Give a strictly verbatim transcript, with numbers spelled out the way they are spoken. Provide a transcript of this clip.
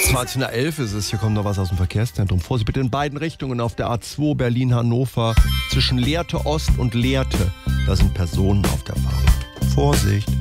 zwanzig nach elf ist es. Hier kommt noch was aus dem Verkehrszentrum. Vorsicht bitte in beiden Richtungen auf der A zwei Berlin-Hannover zwischen Lehrte Ost und Lehrte. Da sind Personen auf der Fahrbahn. Vorsicht!